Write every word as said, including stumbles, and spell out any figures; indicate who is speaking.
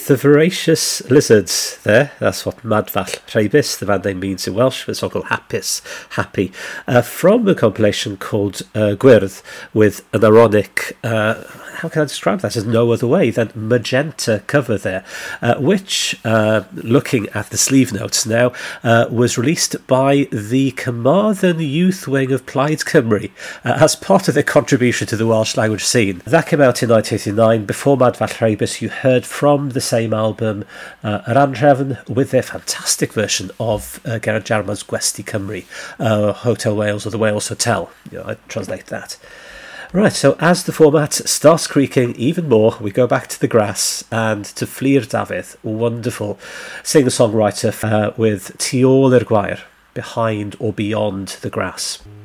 Speaker 1: the voracious lizards there. That's what Madfall Rhaebys, the band name, means in Welsh. It's all called Hapus, happy, uh, from a compilation called uh, Gwyrdd, with an ironic, uh, how can I describe that? There's no other way than magenta cover there, uh, which, uh, looking at the sleeve notes now, uh, was released by the Carmarthen youth wing of Plaid Cymru uh, as part of their contribution to the Welsh language scene. That came out in nineteen eighty-nine. Before Madfall Rhaebys, you heard from the same album uh, Yr Anhrefn with their fantastic version of uh, Geraint Jarman's Gwesty Cymru, uh, Hotel Wales, or the Wales Hotel. You know, I translate that. Right, so as the format starts creaking even more, we go back to the grass and to Flir Dafydd, wonderful singer-songwriter uh, with Tu ôl i'r gwair, behind or beyond the grass.